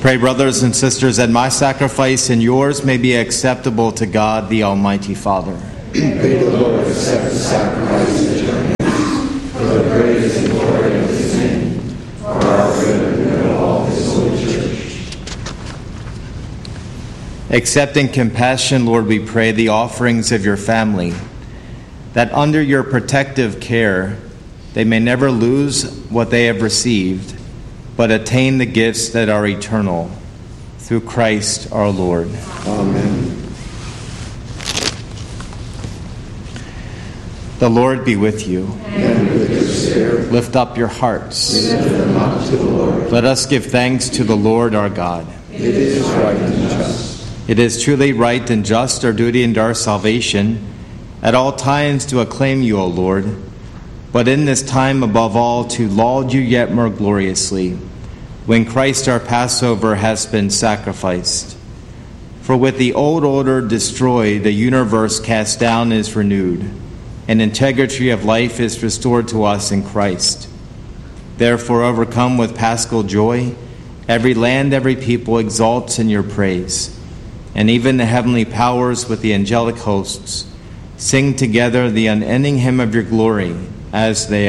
Pray, brothers and sisters, that my sacrifice and yours may be acceptable to God, the Almighty Father. We pray the Lord accept the sacrifice at your hands, for the praise and glory of his name, for our good and the good of all his holy church. Accept in compassion, Lord, we pray, the offerings of your family, that under your protective care they may never lose what they have received, but attain the gifts that are eternal. Through Christ our Lord. Amen. The Lord be with you. And with your spirit. Lift up your hearts. We lift them up to the Lord. Let us give thanks to the Lord our God. It is right and just. It is truly right and just, our duty and our salvation, at all times to acclaim you, O Lord, but in this time above all to laud you yet more gloriously, when Christ our Passover has been sacrificed. For with the old order destroyed, the universe cast down is renewed, and integrity of life is restored to us in Christ. Therefore, overcome with paschal joy, every land, every people exalts in your praise, and even the heavenly powers with the angelic hosts sing together the unending hymn of your glory as they